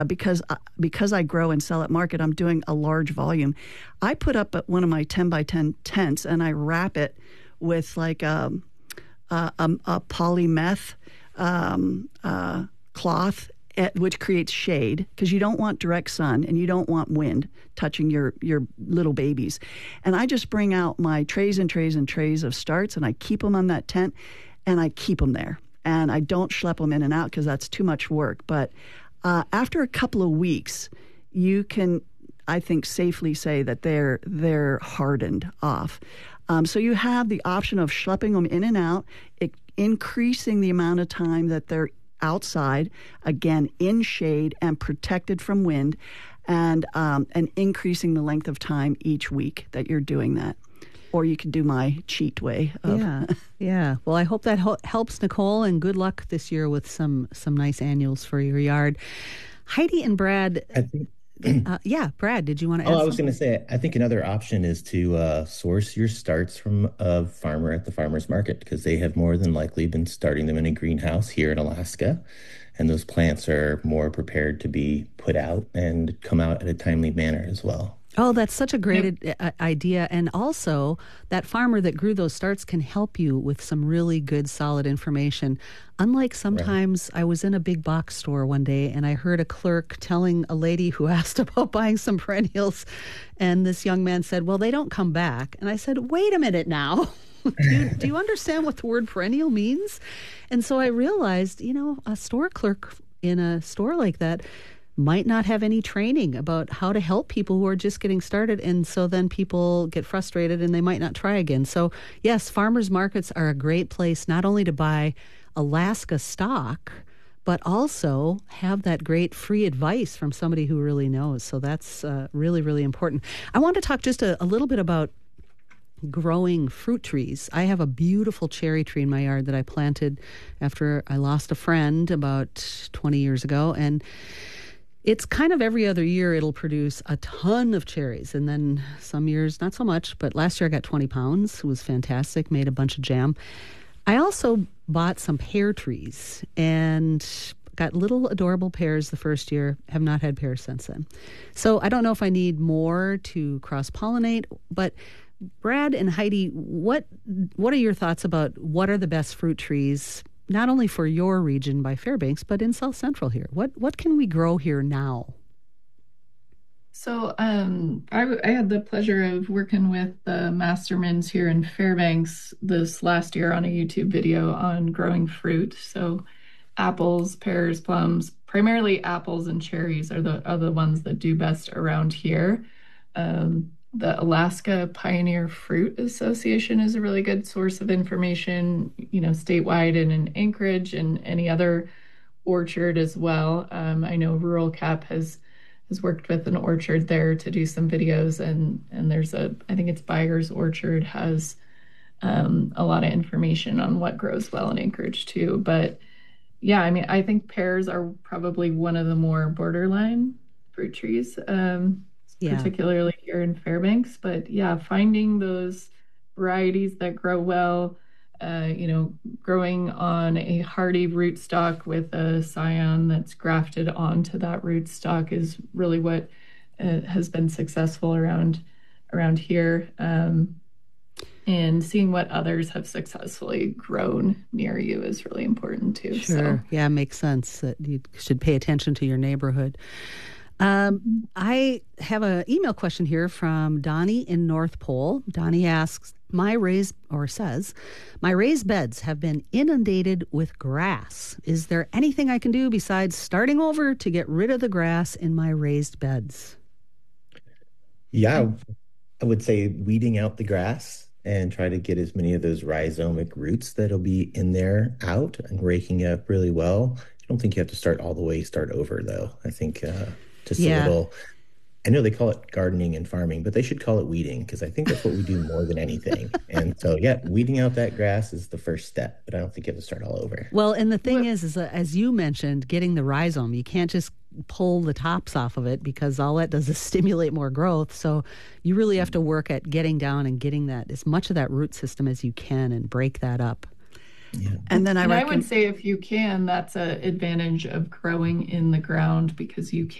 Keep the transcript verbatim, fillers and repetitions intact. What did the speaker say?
because uh, because I grow and sell at market, I'm doing a large volume. I put up one of my ten by ten tents and I wrap it with like a, a, a, a polymeth um, uh, cloth, at, which creates shade, because you don't want direct sun and you don't want wind touching your, your little babies. And I just bring out my trays and trays and trays of starts and I keep them on that tent and I keep them there. And I don't schlep them in and out because that's too much work. But uh, after a couple of weeks, you can, I think, safely say that they're they're hardened off. Um, so you have the option of schlepping them in and out, it, increasing the amount of time that they're outside, again, in shade and protected from wind, and um, and increasing the length of time each week that you're doing that. Or you can do my cheat way. Of yeah, yeah. Well, I hope that ho- helps, Nicole, and good luck this year with some some nice annuals for your yard. Heidi and Brad. I think. Uh, yeah, Brad, did you want to add Oh, I was something? going to say, I think another option is to uh, source your starts from a farmer at the farmer's market, because they have more than likely been starting them in a greenhouse here in Alaska. And those plants are more prepared to be put out and come out in a timely manner as well. Oh, that's such a great yep. I- idea. And also, that farmer that grew those starts can help you with some really good, solid information. Unlike sometimes, right. I was in a big box store one day and I heard a clerk telling a lady who asked about buying some perennials. And this young man said, well, they don't come back. And I said, wait a minute now. do, you, do you understand what the word perennial means? And so I realized, you know, a store clerk in a store like that might not have any training about how to help people who are just getting started. And so then people get frustrated and they might not try again. So yes, farmers markets are a great place not only to buy Alaska stock, but also have that great free advice from somebody who really knows. So that's uh, really, really important. I want to talk just a, a little bit about growing fruit trees. I have a beautiful cherry tree in my yard that I planted after I lost a friend about twenty years ago. And it's kind of every other year it'll produce a ton of cherries. And then some years, not so much. But last year I got twenty pounds. It was fantastic. Made a bunch of jam. I also bought some pear trees and got little adorable pears the first year. Have not had pears since then. So I don't know if I need more to cross-pollinate. But Brad and Heidi, what what are your thoughts about what are the best fruit trees, not only for your region by Fairbanks, but in South Central here? What what can we grow here now? So um, I, I had the pleasure of working with the Mastermans here in Fairbanks this last year on a YouTube video on growing fruit. So apples, pears, plums, primarily apples and cherries are the are the ones that do best around here. Um, the Alaska Pioneer Fruit Association is a really good source of information, you know, statewide and in Anchorage and any other orchard as well. Um, I know Rural Cap has has worked with an orchard there to do some videos, and and there's a, I think it's Byers Orchard has um, a lot of information on what grows well in Anchorage too. But yeah, I mean, I think pears are probably one of the more borderline fruit trees, um, yeah. particularly here in Fairbanks. But yeah, finding those varieties that grow well, uh, you know, growing on a hardy rootstock with a scion that's grafted onto that rootstock is really what uh, has been successful around around here. Um, and seeing what others have successfully grown near you is really important too. Sure. So. Yeah, makes sense that you should pay attention to your neighborhood. Um, I have an email question here from Donnie in North Pole. Donnie asks, my raised, or says, my raised beds have been inundated with grass. Is there anything I can do besides starting over to get rid of the grass in my raised beds? Yeah, I would say weeding out the grass and try to get as many of those rhizomic roots that'll be in there out and raking it up really well. I don't think you have to start all the way, start over though. I think uh, just yeah. a little, I know they call it gardening and farming, but they should call it weeding, because I think that's what we do more than anything. And so, yeah, weeding out that grass is the first step, but I don't think you have to start all over. Well, and the thing well, is, is uh, as you mentioned, getting the rhizome, you can't just pull the tops off of it, because all that does is stimulate more growth. So you really have to work at getting down and getting that as much of that root system as you can and break that up. Yeah. And then I And I reckon would say if you can, that's an advantage of growing in the ground because you